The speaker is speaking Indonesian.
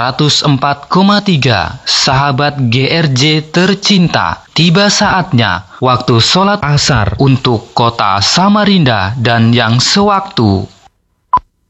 104,3 sahabat GRJ tercinta, tiba saatnya waktu sholat asar untuk kota Samarinda dan yang sewaktu.